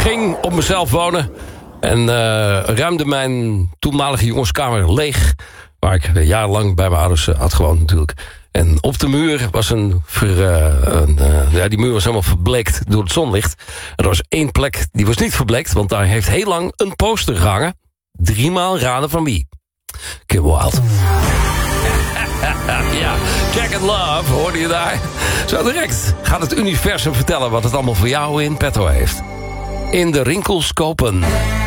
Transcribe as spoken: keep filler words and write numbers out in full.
ging op mezelf wonen. En uh, ruimde mijn toenmalige jongenskamer leeg. Waar ik jarenlang bij mijn ouders uh, had gewoond natuurlijk. En op de muur was een... Ver, uh, een uh, ja, die muur was helemaal verbleekt door het zonlicht. En er was één plek die was niet verbleekt. Want daar heeft heel lang een poster gehangen. Driemaal raden van wie. Kim Wilde. Ja, Jack and Love, hoorde je daar? Zo direct gaat het universum vertellen wat het allemaal voor jou in petto heeft. In de rinkels kopen.